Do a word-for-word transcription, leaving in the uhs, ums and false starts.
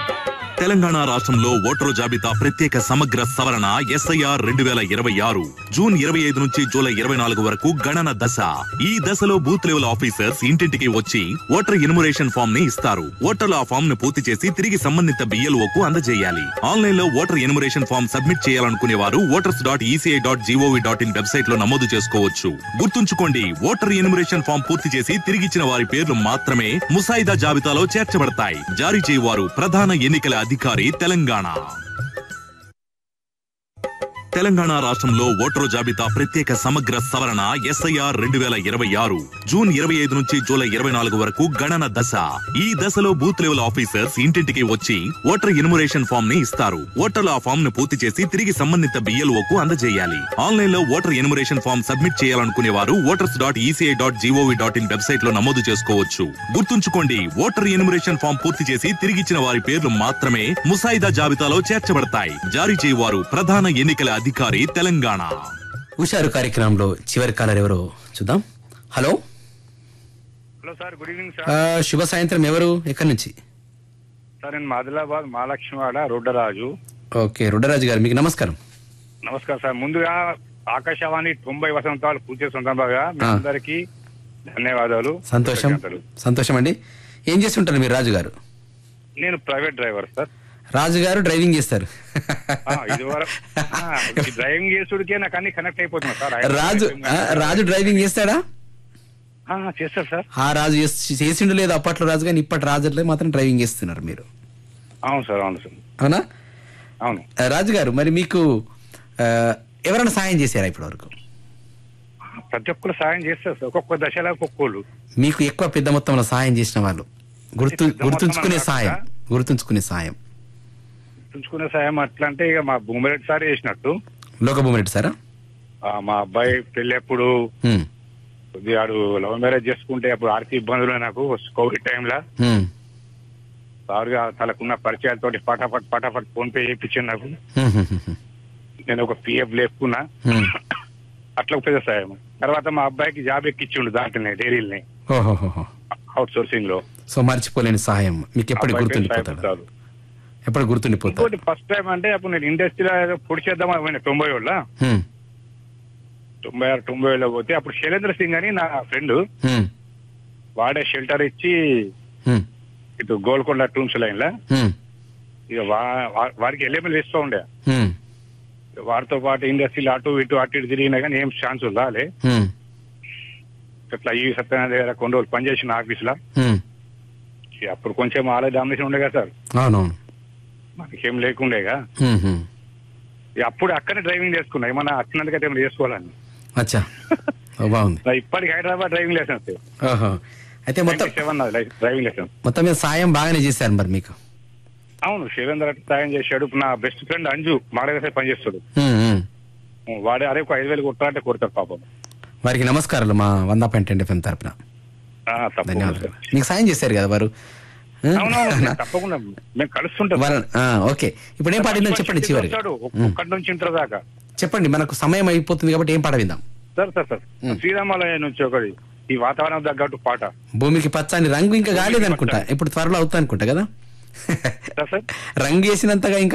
తెలంగాణ రాష్ట్రంలో ఓటరు జాబితా ప్రత్యేక సమగ్ర సవరణ ఎస్ఐఆర్ రెండు వేల ఇరవై ఆరు జూన్ ఇరవై ఐదు నుంచి జూలై ఇరవై నాలుగు వరకు గణన దశ. ఈ దశలో బూత్ లెవెల్ ఆఫీసర్స్ ఇంటింటికి వచ్చి ఓటర్ ఎన్యుమరేషన్ ఫామ్ ని ఇస్తారు. ఓటర్లు ఆ ఫామ్ ను పూర్తి చేసి తిరిగి సంబంధిత బిఎల్ఓకు అందజేయాలి. ఆన్లైన్ లో ఓటర్ ఎన్యుమరేషన్ ఫామ్ సబ్మిట్ చేయాలనుకునే వారు voters dot ECI dot GOV dot in website లో నమోదు చేసుకోవచ్చు. గుర్తుంచుకోండి, ఓటర్ ఎన్యుమరేషన్ ఫామ్ పూర్తి చేసి తిరిగిచ్చిన వారి పేర్లు మాత్రమే ముసాయిదా జాబితాలో చేర్చబడతాయి. జారీ చేయవారు ప్రధాన ఎన్నికల అధికారి తెలంగాణ. తెలంగాణ రాష్ట్రంలో ఓటరు జాబితా ప్రత్యేక సమగ్ర సవరణ ఎస్ఐఆర్ రెండు వేల ఇరవై ఆరు జూన్ ఇరవై ఐదు నుంచి జూలై ఇరవై నాలుగు వరకు గణన దశ. ఈ దశలో బూత్ లెవెల్ ఆఫీసర్స్ ఇంటింటికి వచ్చి ఓటర్ ఎన్యుమరేషన్ ఫామ్ ని ఇస్తారు. ఓటర్లు ఆ ఫామ్ ను పూర్తి చేసి తిరిగి సంబంధిత బిఎల్ఓకు అందజేయాలి. ఆన్లైన్ లో ఓటర్ ఎన్యుమరేషన్ ఫామ్ సబ్మిట్ చేయాలనుకునే వారు voters dot ECI dot GOV dot in website లో నమోదు చేసుకోవచ్చు. గుర్తుంచుకోండి, ఓటర్ ఎన్యుమరేషన్ ఫామ్ పూర్తి చేసి తిరిగిచ్చిన వారి పేర్లు మాత్రమే ముసాయిదా జాబితాలో చేర్చబడతాయి. జారీ చేయవారు ప్రధాన ఎన్నికల అధికారి తెలంగాణ. హుషారు కార్యక్రమంలో చివరి కాలర్ ఎవరో చూద్దాం. Hello hello sir, good evening ఆ, సార్. శుభ సాయంత్రం. ఎవరు, ఎక్కడి నుంచి? సార్ నేను ఆదిలాబాద్ మహాలక్ష్మివాడ రొడ్డరాజు. ఓకే, రుడ్డరాజు గారు, మీకు నమస్కారం. నమస్కారం సార్. ముందుగా ఆకాశవాణి తొంభై వసంతాలు పూర్తి సందర్భంగా మీ ఆ. అందరికీ ధన్యవాదాలు. సంతోషం కృతజ్ఞతలు. సంతోషం అండి. ఏం చేస్తుంటారు మీరు రాజు గారు? నేను ప్రైవేట్ డ్రైవర్ సార్. రాజు గారు డ్రైవింగ్ చేస్తారు. ఆ, ఇదివరకు ఆ, ఈ డ్రైవింగ్ చేసుడికే నాకు అన్ని కనెక్ట్ అయిపోతున్నా సార్. రాజు ఆ, రాజు డ్రైవింగ్ చేస్తాడా? ఆ, చేస్తారు సార్. ఆ రాజు చేస్- చేసిండు లేదు అప్పట్లో రాజు, కానీ ఇప్పటి రాజులే మాత్రం డ్రైవింగ్ చేస్తున్నారు మీరు. అవును సార్, అవును సార్, అవునా? అవును. ఆ, రాజు గారు, మరి మీకు ఆ, ఎవరైనా సాయం చేశారా ఇప్పటి వరకు? ప్రతి ఒక్కరు సాయం చేస్తారు సార్. ఒక్కొక్క దశలో ఒక్కొక్కళ్ళు. మీకు ఎక్కువ పెద్ద మొత్తంలో సాయం చేసిన వాళ్ళు, గుర్తు పెద్ద మొత్తంలో గుర్తుంచుకునే సాయం, కాకుండా గుర్తుంచుకునే సాయం. ఉంచుకునే సాయం అట్లా అంటే ఇక మా భూమిరెడ్డి సార్ చేసినట్టు. లోకభూమి రెడ్డి సారా? ఆ, మా అబ్బాయి పెళ్లి ఎప్పుడు హ్మ్. కొద్దిగా ఆడు లవ్ మ్యారేజ్ చేసుకుంటే అప్పుడు ఆర్థిక ఇబ్బందులు నాకు కోవిడ్ టైంలో హ్మ్. సారుగా తనకున్న పరిచయాలతో పటాపట్ పటాపట్ ఫోన్ పే చేయించాను నాకు. హ్మ్. హ్మ్. హ్మ్. నేను ఒక పిఎఫ్ లేపుకున్నా. హ్మ్. అట్లా ఉపయోగ సాయం. తర్వాత మా అబ్బాయికి జాబ్ ఎక్కించిండు దాంట్లోనే డైరీల్ని ఓహోహోహో. అవుట్ సోర్సింగ్ లో. సో మర్చిపోలేని సహాయం మీకు ఎప్పటికి అబ్బాయి పేరు గుర్తుండిపోతాడు, సాయం కాదు. ఎప్పుడు గుర్తుండిపోతాడు. ఇంకోటి ఫస్ట్ టైం అంటే అప్పుడు నేను ఇండస్ట్రీలో పొడి చేద్దామని పోయినా తొంభై ఏళ్ళ హ్మ్. తొంభై ఆరు తొంభై ఏళ్ళ పోతే అప్పుడు శైలేంద్ర సింగ్ అని నా ఫ్రెండ్ హ్మ్. వాడే షెల్టర్ ఇచ్చి హ్మ్. ఇటు గోల్కొండ టూమ్స్ లైన్ లా హ్మ్. ఇక వా- వా- వారికి ఎల్ఎంఎల్ వేస్తూ ఉండే. హ్మ్. వారితో పాటు ఇండస్ట్రీలో అటు ఇటు అటు ఇటు తిరిగినా కానీ ఏం ఛాన్స్ రాలే. హ్మ్. ఇట్లా ఈ సత్యనారాయణ దగ్గర కొన్ని రోజులు పనిచేసిన ఆఫీస్ లా. హ్మ్. ఇక అప్పుడు కొంచెం ఆలయ డామినేషన్ ఉండే కదా సార్, అవునవును. మాకేం లేకుండేగా. హ్మ్. హ్మ్. ఇక అప్పుడు అక్కడే డ్రైవింగ్ చేసుకున్నా, ఏమన్నా వచ్చినందుకైతే ఏమైనా చేసుకోవాలని. అచ్చా, ఓ, బాగుంది. నా ఇప్పటికి హైదరాబాద్ డ్రైవింగ్ లైసెన్స్ ఓహో. అయితే మొత్తం సెవెన్ డ్రైవింగ్ లైసెన్స్. మొత్తం మీద సాయం బాగానే చేశారు మరి మీకు. అవును, శివేంద్ర సాయం చేశాడు. ఇప్పుడు నా బెస్ట్ ఫ్రెండ్ అంజు మాడగసే పనిచేస్తాడు. హ్మ్. హ్మ్. వాడే అరే ఒక ఐదు వేలు కొట్టాలంటే కొడతాడు పాపం. వారికి నమస్కారాలు మా వంద పాయింట్ రెండు ఎఫ్ఎం తరపున. ఆ, తప్పకుండా ధన్యవాదాలు. సార్. మీకు సాయం చేశారు కదా వారు. అవునవును, తప్పకుండా మేము కలుస్తుంటాం. వారు- ఆ, ఓకే. ఇప్పుడు ఏం పాట విందాం చెప్పండి చివరి. వస్తాడు ఒక్కటి నుంచి ఇంటర్ దాకా. చెప్పండి, మనకు సమయం అయిపోతుంది కాబట్టి ఏం పాట విందాం? సార్ సార్ సార్ శ్రీరామాలయ నుంచి ఒకటి ఈ వాతావరణం తగ్గట్టు పాట. భూమికి పచ్చని రంగు ఇంకా కాలేదు అనుకుంటా, ఇప్పుడు త్వరలో అవుతా అనుకుంటా కదా. సార్ సార్ రంగు వేసినంతగా ఇంకా